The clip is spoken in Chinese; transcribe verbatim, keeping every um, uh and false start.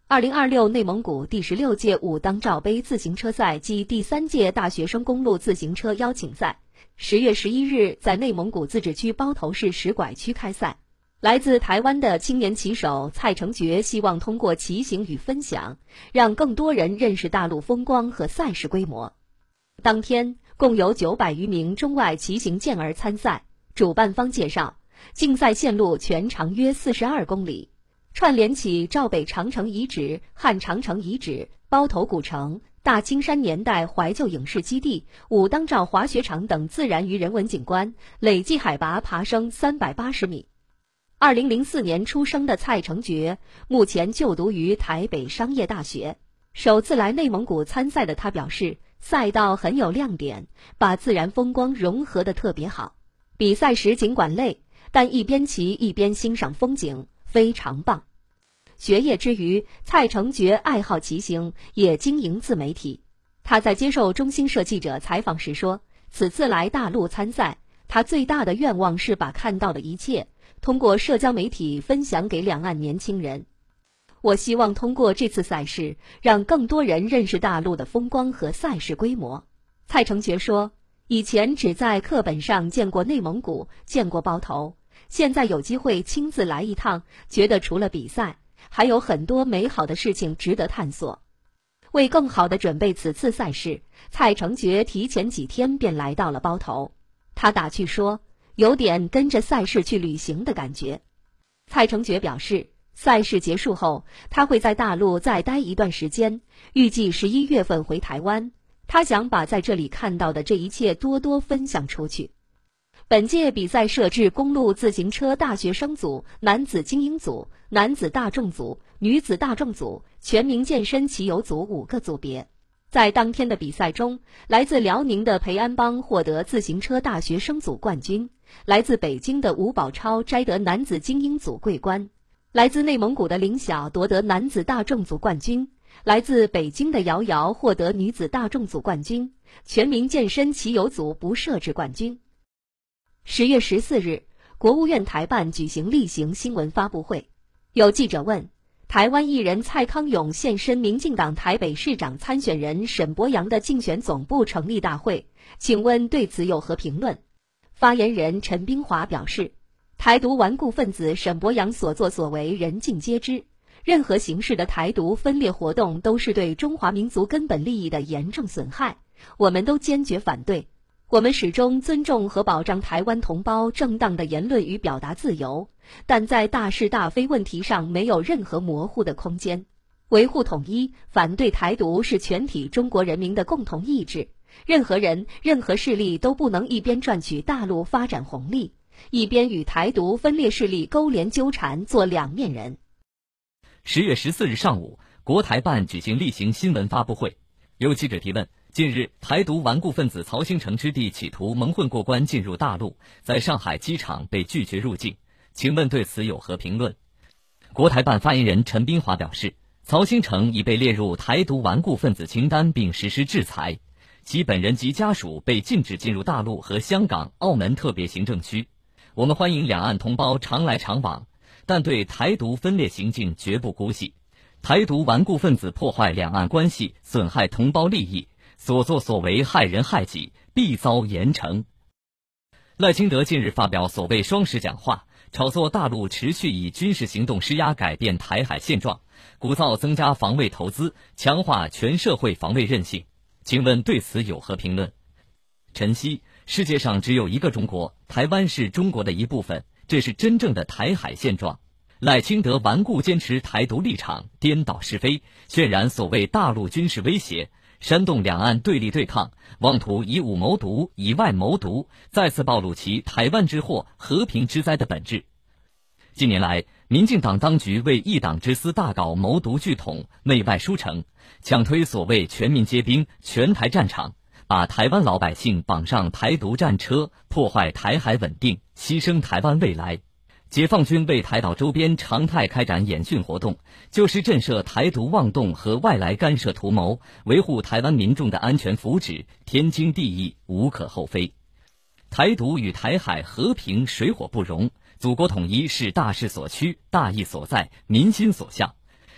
二零二六内蒙古第十六届武当罩杯自行车赛暨第三届大学生公路自行车邀请赛，十月十一日在内蒙古自治区包头市石拐区开赛。来自台湾的青年骑手蔡成觉希望通过骑行与分享，让更多人认识大陆风光和赛事规模。当天，共有九百余名中外骑行健儿参赛。主办方介绍，竞赛线路全长约四十二公里。串联起赵北长城遗址、汉长城遗址、包头古城、大青山年代怀旧影视基地、武当罩滑雪场等自然与人文景观，累计海拔爬升三百八十米。二零零四年出生的蔡成觉，目前就读于台北商业大学。首次来内蒙古参赛的他表示，赛道很有亮点，把自然风光融合得特别好。比赛时尽管累，但一边骑一边欣赏风景，非常棒。学业之余，蔡成觉爱好骑行，也经营自媒体。他在接受中新社记者采访时说，此次来大陆参赛，他最大的愿望是把看到的一切通过社交媒体分享给两岸年轻人。我希望通过这次赛事，让更多人认识大陆的风光和赛事规模。蔡成觉说，以前只在课本上见过内蒙古，见过包头，现在有机会亲自来一趟，觉得除了比赛，还有很多美好的事情值得探索。为更好地准备此次赛事，蔡成觉提前几天便来到了包头。他打趣说，有点跟着赛事去旅行的感觉。蔡成觉表示，赛事结束后，他会在大陆再待一段时间，预计十一月份回台湾。他想把在这里看到的这一切多多分享出去。本届比赛设置公路自行车大学生组、男子精英组、男子大众组、女子大众组、全民健身骑游组五个组别。在当天的比赛中，来自辽宁的培安邦获得自行车大学生组冠军，来自北京的吴宝超摘得男子精英组桂冠，来自内蒙古的林晓夺得男子大众组冠军，来自北京的瑶瑶获得女子大众组冠军，全民健身骑游组不设置冠军。十月十四日，国务院台办举行例行新闻发布会，有记者问，台湾艺人蔡康永现身民进党台北市长参选人沈伯洋的竞选总部成立大会，请问对此有何评论？发言人陈冰华表示，台独顽固分子沈伯洋所作所为人尽皆知，任何形式的台独分裂活动都是对中华民族根本利益的严重损害，我们都坚决反对。我们始终尊重和保障台湾同胞正当的言论与表达自由，但在大是大非问题上没有任何模糊的空间。维护统一，反对台独是全体中国人民的共同意志，任何人、任何势力都不能一边赚取大陆发展红利，一边与台独分裂势力勾连纠缠，做两面人。 十月十四日上午，国台办举行例行新闻发布会，有记者提问，近日，台独顽固分子曹兴诚之弟企图蒙混过关进入大陆，在上海机场被拒绝入境，请问对此有何评论？国台办发言人陈冰华表示，曹兴诚已被列入台独顽固分子清单并实施制裁，其本人及家属被禁止进入大陆和香港、澳门特别行政区。我们欢迎两岸同胞常来常往，但对台独分裂行径绝不姑息。台独顽固分子破坏两岸关系，损害同胞利益，所作所为害人害己，必遭严惩。赖清德近日发表所谓双十讲话，炒作大陆持续以军事行动施压改变台海现状，鼓噪增加防卫投资，强化全社会防卫韧性。请问对此有何评论？陈希，世界上只有一个中国，台湾是中国的一部分，这是真正的台海现状。赖清德顽固坚持台独立场，颠倒是非，渲染所谓大陆军事威胁，煽动两岸对立对抗，妄图以武谋独，以外谋独，再次暴露其台湾之祸、和平之灾的本质。近年来，民进党当局为一党之私大搞谋独拒统、内外输成，强推所谓全民皆兵、全台战场，把台湾老百姓绑上台独战车，破坏台海稳定，牺牲台湾未来。解放军为台岛周边常态开展演训活动，就是震慑台独妄动和外来干涉图谋，维护台湾民众的安全福祉，天经地义，无可厚非。台独与台海和平水火不容，祖国统一是大势所趋、大义所在、民心所向。